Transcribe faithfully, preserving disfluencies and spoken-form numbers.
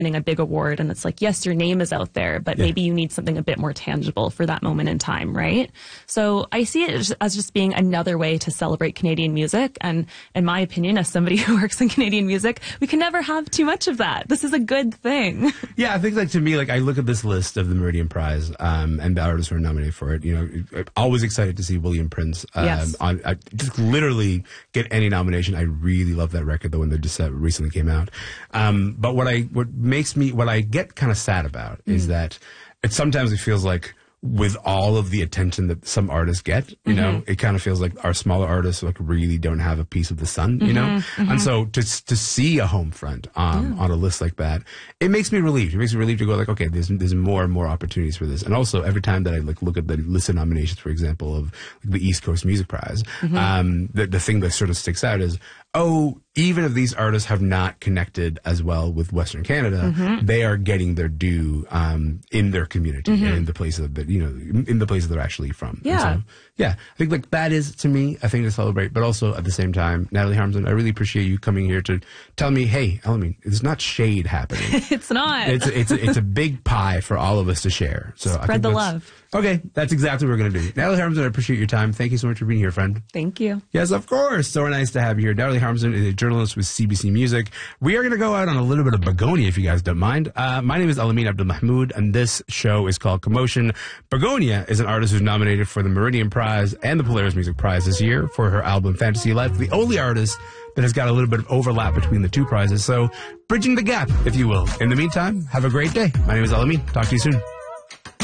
winning a big award, and it's like, yes, your name is out there, but yeah. maybe you need something a bit more tangible for that moment in time, right? So I see it as just being another way to celebrate Canadian music. And in my opinion, as somebody who works in Canadian music, we can never have too much of that. This is a good thing. Yeah, I think like to me, like I look at this list of the Meridian Prize um, and the artists who are nominated for it. You know, always excited to see William Prince. Um, yes. on I just literally get any nomination. I really love that record, the one that just uh, recently came out. Um, but what I what makes me what I get kind of sad about mm. is that it sometimes it feels like, with all of the attention that some artists get, you mm-hmm. know, it kind of feels like our smaller artists like really don't have a piece of the sun, you mm-hmm, know? Mm-hmm. And so to to see a home front um, yeah. on a list like that, it makes me relieved. It makes me relieved to go like, okay, there's there's more and more opportunities for this. And also every time that I like look at the list of nominations, for example, of like, the East Coast Music Prize, mm-hmm. um, the, the thing that sort of sticks out is, oh, even if these artists have not connected as well with Western Canada, mm-hmm. they are getting their due um, in their community mm-hmm. and in the places that, you know, in the places they're actually from. Yeah. So, yeah, I think like that is, to me, a thing to celebrate. But also at the same time, Natalie Harmson, I really appreciate you coming here to tell me, hey, Elamine, it's not shade happening. It's not. It's a, it's a, it's a big pie for all of us to share. So Spread I think the that's, love. Okay, that's exactly what we're going to do. Natalie Harmson, I appreciate your time. Thank you so much for being here, friend. Thank you. Yes, of course. So nice to have you here. Natalie Harmson is a journalist with C B C Music. We are going to go out on a little bit of Begonia, if you guys don't mind. Uh, my name is Elamine Abdelmahmoud, and this show is called Commotion. Begonia is an artist who's nominated for the Meridian Prize and the Polaris Music Prize this year for her album Fantasy Life, the only artist that has got a little bit of overlap between the two prizes. So bridging the gap, if you will. In the meantime, have a great day. My name is Elamine. Talk to you soon.